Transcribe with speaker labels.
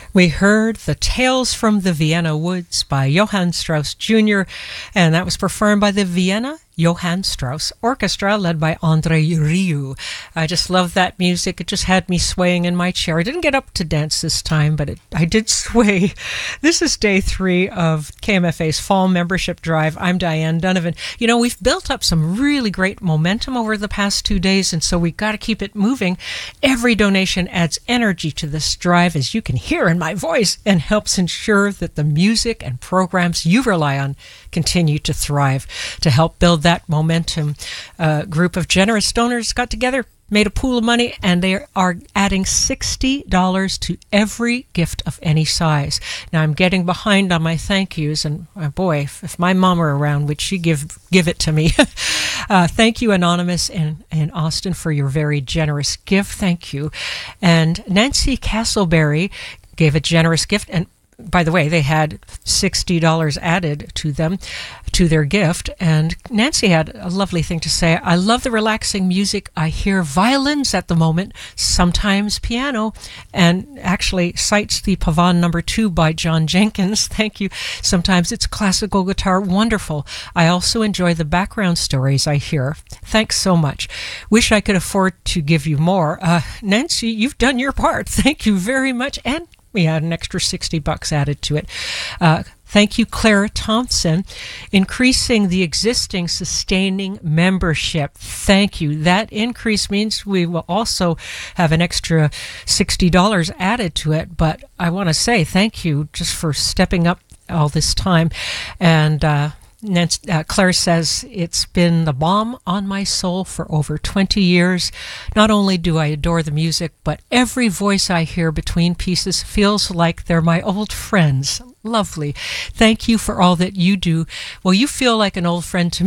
Speaker 1: We heard The Tales from the Vienna Woods by Johann Strauss Jr., and that was performed by the Vienna Johann Strauss Orchestra, led by André Rieu. I just love that music. It just had me swaying in my chair. I didn't get up to dance this time, but I did sway. This is day 3 of KMFA's Fall Membership Drive. I'm Diane Donovan. You know, we've built up some really great momentum over the past 2 days, and so we've got to keep it moving. Every donation adds energy to this drive, as you can hear in my voice, and helps ensure that the music and programs you rely on continue to thrive. To help build that momentum, a group of generous donors got together, made a pool of money, and they are adding $60 to every gift of any size. Now, I'm getting behind on my thank yous, and boy, if my mom were around, would she give it to me? Thank you, Anonymous in Austin, for your very generous gift. Thank you. And Nancy Castleberry gave a generous gift, and by the way, they had $60 added to them, to their gift. And Nancy had a lovely thing to say. I love the relaxing music. I hear violins at the moment, sometimes piano, and actually cites the Pavane No. 2 by John Jenkins. Thank you. Sometimes it's classical guitar. Wonderful. I also enjoy the background stories I hear. Thanks so much. Wish I could afford to give you more. Nancy, you've done your part. Thank you very much. And we had an extra $60 added to it. Thank you, Clara Thompson. Increasing the existing sustaining membership. Thank you. That increase means we will also have an extra $60 added to it. But I want to say thank you just for stepping up all this time. And Claire says, it's been the balm on my soul for over 20 years. Not only do I adore the music, but every voice I hear between pieces feels like they're my old friends. Lovely. Thank you for all that you do. Well, you feel like an old friend to me.